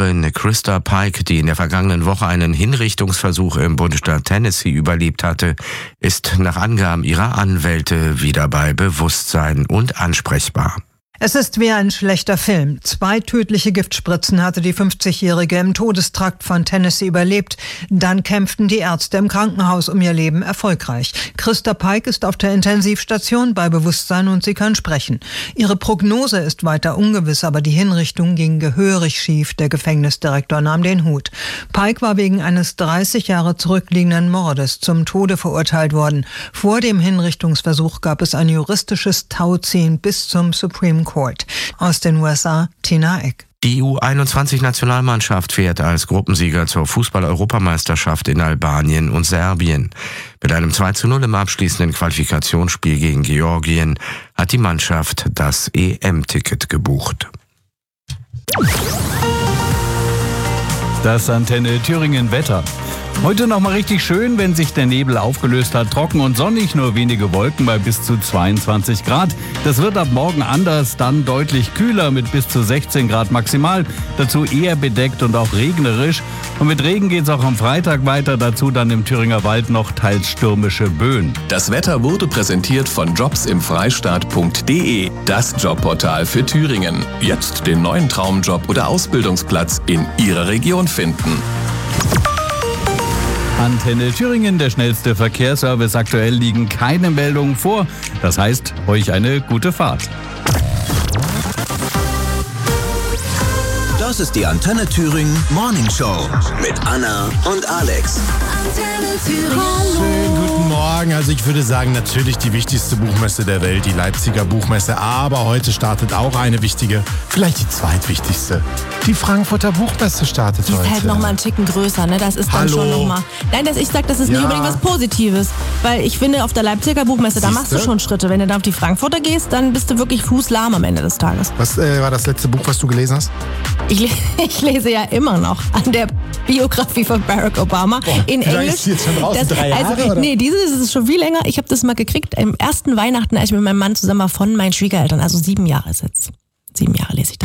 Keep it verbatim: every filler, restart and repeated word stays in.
Täterin Krista Pike, die in der vergangenen Woche einen Hinrichtungsversuch im Bundesstaat Tennessee überlebt hatte, ist nach Angaben ihrer Anwälte wieder bei Bewusstsein und ansprechbar. Es ist wie ein schlechter Film. Zwei tödliche Giftspritzen hatte die fünfzigjährige im Todestrakt von Tennessee überlebt. Dann kämpften die Ärzte im Krankenhaus um ihr Leben erfolgreich. Krista Pike ist auf der Intensivstation bei Bewusstsein und sie kann sprechen. Ihre Prognose ist weiter ungewiss, aber die Hinrichtung ging gehörig schief. Der Gefängnisdirektor nahm den Hut. Pike war wegen eines dreißig Jahre zurückliegenden Mordes zum Tode verurteilt worden. Vor dem Hinrichtungsversuch gab es ein juristisches Tauziehen bis zum Supreme Court. Aus den U S A, Tina Eck. Die U einundzwanzig-Nationalmannschaft fährt als Gruppensieger zur Fußball-Europameisterschaft in Albanien und Serbien. Mit einem zwei zu null im abschließenden Qualifikationsspiel gegen Georgien hat die Mannschaft das E M-Ticket gebucht. Das Antenne Thüringen Wetter. Heute noch mal richtig schön, wenn sich der Nebel aufgelöst hat. Trocken und sonnig, nur wenige Wolken bei bis zu zweiundzwanzig Grad. Das wird ab morgen anders, dann deutlich kühler mit bis zu sechzehn Grad maximal. Dazu eher bedeckt und auch regnerisch. Und mit Regen geht es auch am Freitag weiter. Dazu dann im Thüringer Wald noch teils stürmische Böen. Das Wetter wurde präsentiert von jobs im freistaat punkt de, das Jobportal für Thüringen. Jetzt den neuen Traumjob oder Ausbildungsplatz in Ihrer Region finden. Antenne Thüringen, der schnellste Verkehrsservice. Aktuell liegen keine Meldungen vor. Das heißt, euch eine gute Fahrt. Das ist die Antenne Thüringen Morning Show mit Anna und Alex. Antenne Thüringen. Schönen guten Morgen. Also ich würde sagen, natürlich die wichtigste Buchmesse der Welt, die Leipziger Buchmesse. Aber heute startet auch eine wichtige, vielleicht die zweitwichtigste. Die Frankfurter Buchmesse startet Die ist heute. halt noch mal einen Ticken größer, ne? Das ist dann Hallo. schon noch mal. Nein, das, ich sag, das ist Ja. nicht unbedingt was Positives. Weil ich finde, auf der Leipziger Buchmesse, da machst du Siehste? schon Schritte. Wenn du da auf die Frankfurter gehst, dann bist du wirklich fußlahm am Ende des Tages. Was äh, war das letzte Buch, was du gelesen hast? Ich, le- ich lese ja immer noch an der Biografie von Barack Obama in wie lange Englisch. ist die jetzt schon draußen? Drei Jahre, also, oder? Nee, dieses ist schon viel länger. Ich habe das mal gekriegt im ersten Weihnachten, als ich mit meinem Mann zusammen war, von meinen Schwiegereltern. Also sieben Jahre ist jetzt. Sieben Jahre lese ich das.